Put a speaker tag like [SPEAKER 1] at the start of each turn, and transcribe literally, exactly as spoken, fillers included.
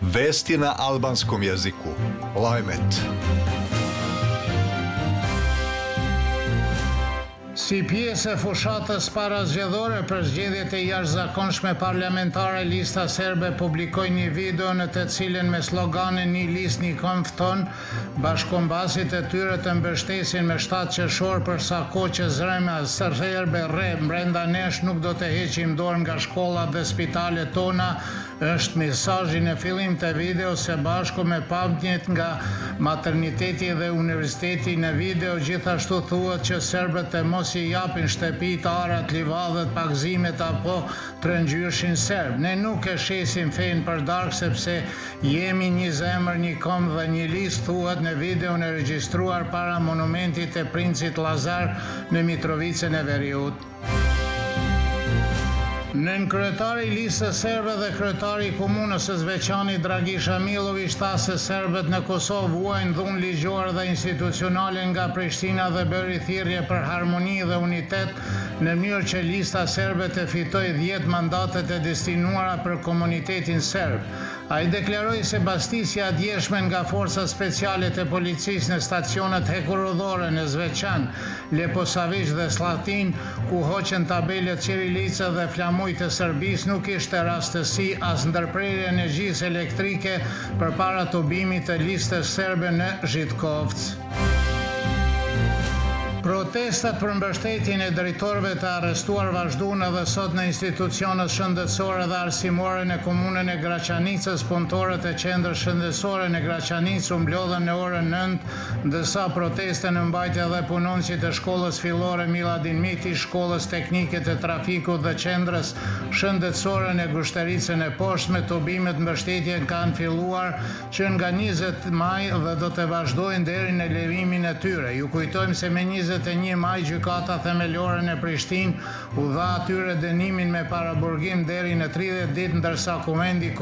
[SPEAKER 1] Vesti na albanskom jeziku. Lajmet.
[SPEAKER 2] Si pjesë e fushatës parazgjedhore për zgjedhjet e jashtëzakonshme parlamentare, Lista Serbe publikoi një video në të cilën me sloganin "Një listë, një këmbë" thon, bashkëkombasit e tyre të mbështesin me shtatë qershor për sa kohë që zrema serbe rre brenda nesh nuk do të heqim dorë nga shkollat dhe spitalet tona, është mesazhi në fillim të videos së bashku me pamjet nga materniteti dhe universiteti. Në video gjithashtu thuhet që serbët të mos i japin shtëpit, arat, livadët, pagëzimet apo trëngjyshin serb. Ne nuk e shesim fenë për darkë sepse jemi një zemër, një këmbë dhe një listë, thuhet në videon e regjistruar para monumentit të Princit Lazar në Mitrovicën e Veriut. Nën kryetari i listës serbe dhe kryetari i komunës së Zveçani Dragisha Milović tha se serbët në Kosovë vuajnë dhunë ligjore dhe institucionale nga Prishtina dhe bëri thirrje për harmoni dhe unitet në mënyrë që lista serbe të fitojë dhjetë mandatet e destinuara për komunitetin serb. Ai deklaroi se bastisja e djeshme nga forcat speciale të policisë në stacionet hekurudhore në Zveçan, Leposavić dhe Slatin, ku hoqen tabelet qirilice dhe flamujt të Serbisë, nuk ishte rastësi as ndërprerje energjisë elektrike përpara tubimit të listës serbe në Žitkovec. Protestat për mbështetjen e drejtorëve të arrestuar vazhduan edhe sot në institucionet shëndetësore dhe arsimore në komunën e Graçanicës. Punëtorët e qendrës shëndetësore në Graçanicë u mblodhen në orën nëntë, ndërsa protestën e mbajtë edhe punonësit e shkollës fillore Miladin Miti, shkollës teknike të trafikut dhe qendrës shëndetësore në Gushtericën e Poshtme. Tubimet mbështetje kanë filluar që nga njëzet maj dhe do të vazhdojnë deri në levimin e tyre. Ju kujtojmë se me njëzet e një maj gjykata themelore në Prishtinë u dha atyre dënimin me paraburgim deri në tridhjetë ditë, ndërsa Kuvendi